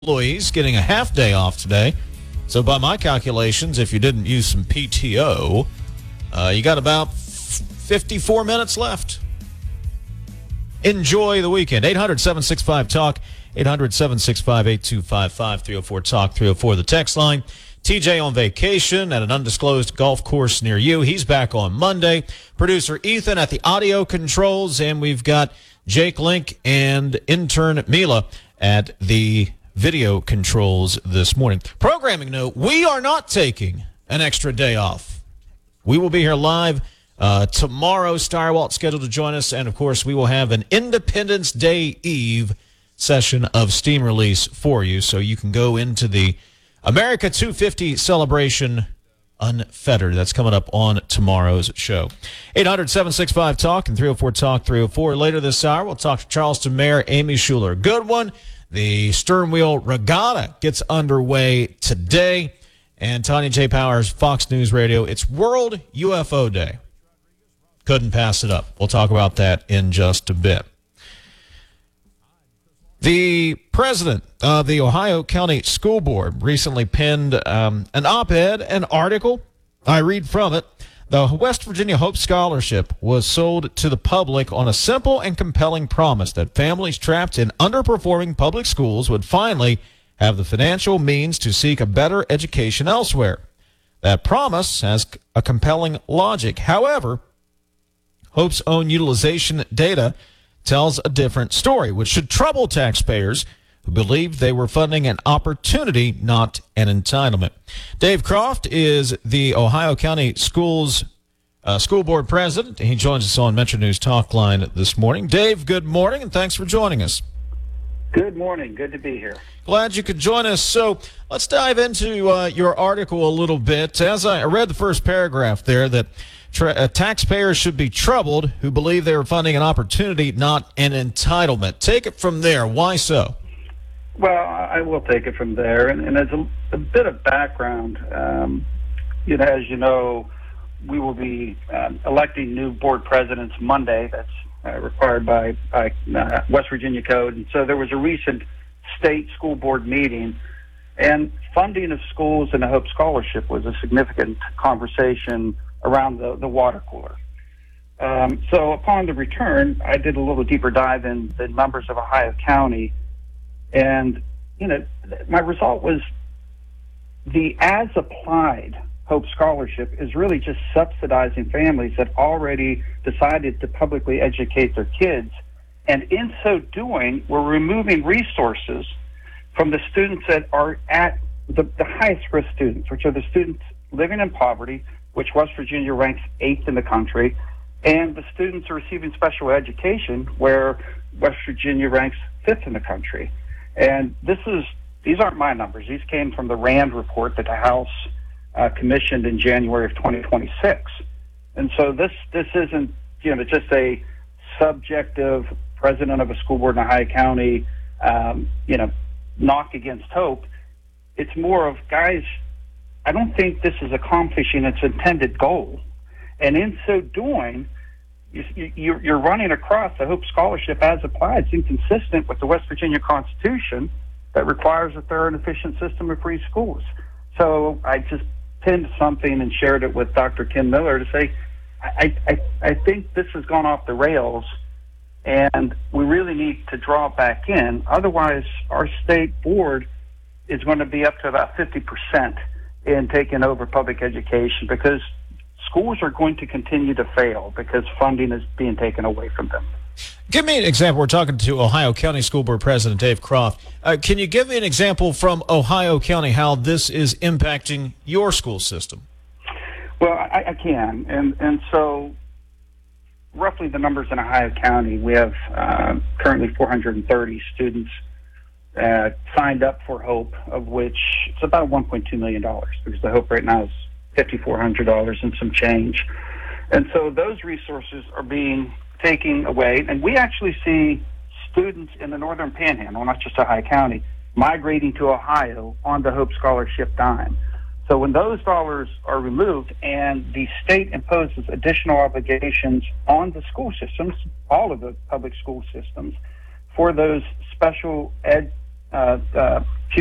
Employees getting a half day off today. So by my calculations, if you didn't use some PTO, you got about 54 minutes left. Enjoy the weekend. 800-765-TALK, 800-765-8255, 304-TALK, 304 the text line. TJ on vacation at an undisclosed golf course near you. He's back on Monday. Producer Ethan at the audio controls, and we've got Jake Link and intern Mila at the video controls this morning. Programming note, we are not taking an extra day off. We will be here live tomorrow. Steyerwalt scheduled to join us, and of course we will have an Independence Day Eve session of Steam Release for you, so you can go into the America 250 celebration unfettered. That's coming up on tomorrow's show. 800-765-TALK and 304-TALK 304. Later this hour, we'll talk to Charleston Mayor Amy Schuler Goodwin. The Stern Wheel Regatta gets underway today. And Tanya J. Powers, Fox News Radio. It's World UFO Day. Couldn't pass it up. We'll talk about that in just a bit. The president of the Ohio County School Board recently penned an op-ed, an article. I read from it. The West Virginia Hope Scholarship was sold to the public on a simple and compelling promise that families trapped in underperforming public schools would finally have the financial means to seek a better education elsewhere. That promise has a compelling logic. However, Hope's own utilization data tells a different story, which should trouble taxpayers who believed they were funding an opportunity, not an entitlement. Dave Croft is the Ohio County School Board president. He joins us on Metro News Talk Line this morning. Dave, good morning, and thanks for joining us. Good morning. Good to be here. Glad you could join us. So let's dive into your article a little bit. As I read the first paragraph there, that taxpayers should be troubled who believe they were funding an opportunity, not an entitlement. Take it from there. Why so? Well, I will take it from there. And as a bit of background, as you know, we will be electing new board presidents Monday. That's required by West Virginia Code. And so there was a recent state school board meeting, and funding of schools and the Hope Scholarship was a significant conversation around the water cooler. So upon the return, I did a little deeper dive in the numbers of Ohio County, and my result was the as-applied Hope Scholarship is really just subsidizing families that already decided to publicly educate their kids, and in so doing, we're removing resources from the students that are at the highest risk students, which are the students living in poverty, which West Virginia ranks 8th in the country, and the students are receiving special education, where West Virginia ranks 5th in the country. And these aren't my numbers. These came from the RAND report that the House commissioned in January of 2026. And so this isn't just a subjective president of a school board in Ohio County knock against Hope. It's more of, guys, I don't think this is accomplishing its intended goal. And in so doing, you're running across the Hope Scholarship as applied. It's inconsistent with the West Virginia Constitution that requires a thorough and efficient system of free schools. So I just pinned something and shared it with Dr. Kim Miller to say, I think this has gone off the rails, and we really need to draw it back in. Otherwise, our state board is going to be up to about 50% in taking over public education, because schools are going to continue to fail because funding is being taken away from them. Give me an example. We're talking to Ohio County School Board President Dave Croft. Can you give me an example from Ohio County how this is impacting your school system? Well, I can. And so roughly the numbers in Ohio County, we have currently 430 students signed up for Hope, of which it's about $1.2 million, because the Hope right now is $5,400 and some change. And so those resources are being taken away, and we actually see students in the Northern Panhandle, not just Ohio County, migrating to Ohio on the Hope Scholarship dime. So when those dollars are removed and the state imposes additional obligations on the school systems, all of the public school systems, for those special ed Chief